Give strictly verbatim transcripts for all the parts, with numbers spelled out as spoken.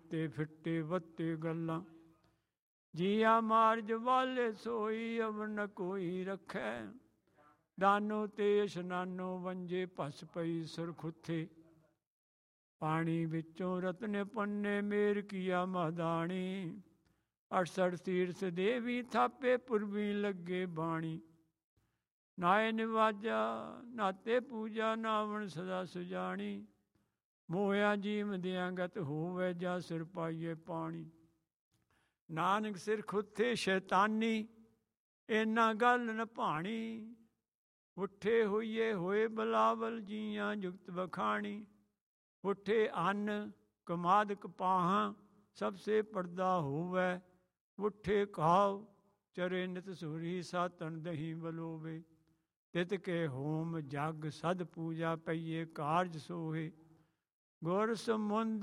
ਤੇ ਫਿੱਟੇ ਵੱਤੇ ਗੱਲਾਂ। ਜੀਆ ਮਾਰਜ ਵਾਲੇ ਸੋਈ ਅਵ ਨ ਕੋਈ ਰੱਖੈ, ਦਾਨੋ ਤੇ ਇਸ਼ਨਾਨੋ ਵੰਜੇ ਭਸ ਪਈ ਸੁਰਖੁੱਥੇ। ਪਾਣੀ ਵਿੱਚੋਂ ਰਤਨ ਪੰਨੇ ਮੇਰ ਕੀਆ ਮਹਦਾਣੀ, ਅਠਸਠ ਤੀਰਥ ਦੇਵੀ ਥਾਪੇ ਪੁਰਬੀ ਲੱਗੇ ਬਾਣੀ। ਨਾਏ ਨਿਵਾਜਾ ਨਾਤੇ ਪੂਜਾ ਨਾਵਣ ਸਦਾ ਸੁਜਾਣੀ, ਮੋਹਿਆ ਜੀਵ ਦਿਆਂ ਗਤ ਹੋਵੇ ਜਾ ਸਿਰ ਪਾਈਏ ਪਾਣੀ। ਨਾਨਕ ਸਿਰ ਖੁੱਥੇ ਸ਼ੈਤਾਨੀ ਇਹਨਾਂ ਗੱਲ ਨ ਭਾਣੀ, ਉੱਠੇ ਹੋਈਏ ਹੋਏ ਬਲਾਵਲ ਜੀਆਂ ਜੁਗਤ ਵਖਾਣੀ। ਉੱਠੇ ਅੰਨ ਕਮਾਦ ਕਪਾਹਾਂ ਸਭ ਸੇ ਪਰਦਾ ਹੋਵੇ, ਉੱਠੇ ਖਾਓ ਚਰੇ ਨਿਤ ਸੂਰੀ ਸਾਤਨ ਦਹੀਂ ਬਲੋਵੇ। ਤਿਤ ਕੇ ਹੋਮ ਜਗ ਸਦ ਪੂਜਾ ਪਈਏ ਕਾਰਜ ਸੋਹੇ, ਗੁਰ ਸਮੁੰਦ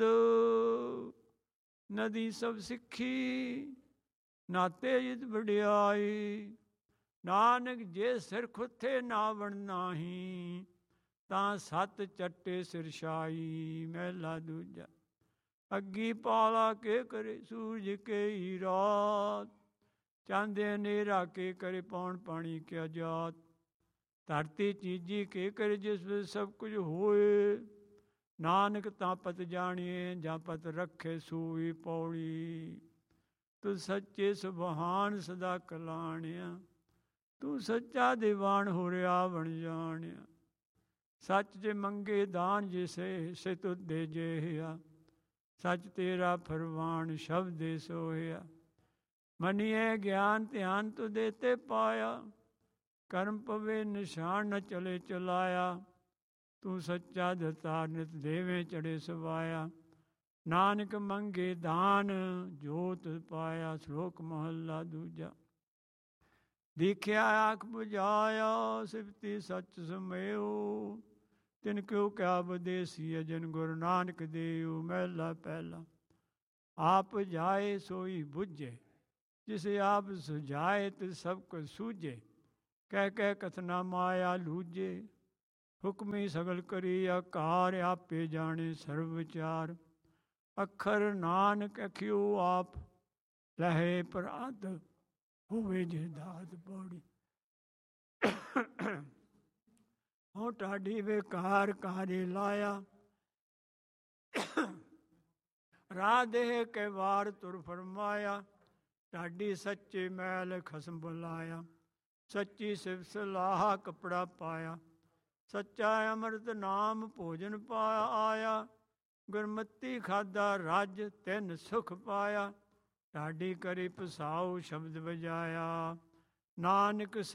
ਨਦੀ ਸਭ ਸਿੱਖੀ ਨਾਤੇ ਜਿਤ ਵਡਿਆਈ। ਨਾਨਕ ਜੇ ਸਿਰ ਖੁੱਥੇ ਨਾਵਣ ਨਾਹੀ, ਤਾਂ ਸੱਤ ਚੱਟੇ ਸਿਰਸ਼ਾਈ। ਮਹਿਲਾ ਦੂਜਾ। ਅੱਗੀ ਪਾਲਾ ਕੇ ਕਰੇ ਸੂਰਜ ਕੇ ਹੀ ਰਾਤ, ਚਾਂਦੇ ਹਨੇਰਾ ਕੇ ਕਰੇ ਪੌਣ ਪਾਣੀ ਕਿਆ ਜਾਤ। ਧਰਤੀ ਚੀਜੀ ਕੇ ਕਰੇ ਜਿਸ ਵਿੱਚ ਸਭ ਕੁਝ ਹੋਏ, ਨਾਨਕ ਤਾਂ ਪਤ ਜਾਣੀਏ ਜਾਂ ਪਤ ਰੱਖੇ ਸੂਈ ਪੌੜੀ। ਤੂੰ ਸੱਚੇ ਸੁਭਾਨ ਸਦਾ ਕਲਾਣਿਆ, ਤੂੰ ਸੱਚਾ ਦੀਵਾਨ ਹੋ ਰਿਹਾ ਬਣ ਜਾਣਿਆ। ਸੱਚ ਜੇ ਮੰਗੇ ਦਾਨ ਜਿਸੇ ਸੇ ਤੁਧ ਦੇ ਜੇਹਿਆ, ਸੱਚ ਤੇਰਾ ਫਰਮਾਨ ਸ਼ਬਦੇ ਸੋਹਿਆ। ਮਨੀਏ ਗਿਆਨ ਧਿਆਨ ਤੁ ਦੇਤੇ ਪਾਇਆ, ਕਰਮ ਪਵੇ ਨਿਸ਼ਾਨ ਨ ਚਲੇ ਚਲਾਇਆ। ਤੂੰ ਸੱਚਾ ਦਤਾਰ ਨਿਤ ਦੇਵੇਂ ਚੜੇ ਸਵਾਇਆ, ਨਾਨਕ ਮੰਗੇ ਦਾਨ ਜੋਤ ਪਾਇਆ। ਸ਼ਲੋਕ ਮਹੱਲਾ ਦੂਜਾ। ਦੇਖਿਆ ਆਖ ਬੁਝਾਇਆ, ਸਿਫਤੀ ਸੱਚ ਸਮਿਓ, ਤਿਨ ਕਿਉ ਕਿਆ ਬਦੇਸੀ ਅਜਨ ਗੁਰੂ ਨਾਨਕ ਦੇਉ। ਮਹਿਲਾ ਪਹਿਲਾ। ਆਪ ਜਾਏ ਸੋਈ ਬੁਝੇ, ਜਿਸ ਆਪ ਸੁਝਾਏ ਤਿਸ ਸਭ ਕੁਝ ਸੂਝੇ। ਕਹਿ ਕਹਿ ਕਥਨਾ ਮਾਇਆ ਲੂਝੇ, ਹੁਕਮੀ ਸਗਲ ਕਰੀ ਆਕਾਰ। ਆਪੇ ਜਾਣੇ ਸਰਬ ਵਿਚਾਰ, ਅੱਖਰ ਨਾਨਕ ਅਖਿਓ ਆਪ। ਲਹੇ ਪਰਾਧ ਹੋਵੇ ਜੇ ਦਾਤ ਪੌੜੀ। ਹੋ ਢਾਡੀ ਵੇਕਾਰ ਕਾਰੇ ਲਾਇਆ, ਰਾਧੇ ਕੇ ਵਾਰ ਤੁਰ ਫਰਮਾਇਆ। ਢਾਡੀ ਸੱਚੇ ਮੈਲ ਖਸਮ ਬੁਲਾਇਆ, ਸੱਚੀ ਸਿਫਤ ਸਲਾਹ ਕਪੜਾ ਪਾਇਆ। ਸੱਚਾ ਅੰਮ੍ਰਿਤ ਨਾਮ ਭੋਜਨ ਪਾਇਆ ਆਇਆ, ਗੁਰਮਤੀ ਖਾਧਾ ਰੱਜ ਤਿੰਨ ਸੁਖ ਪਾਇਆ। ਢਾਡੀ ਕਰੀ ਪਸਾਉ ਸ਼ਬਦ ਵਜਾਇਆ, ਨਾਨਕ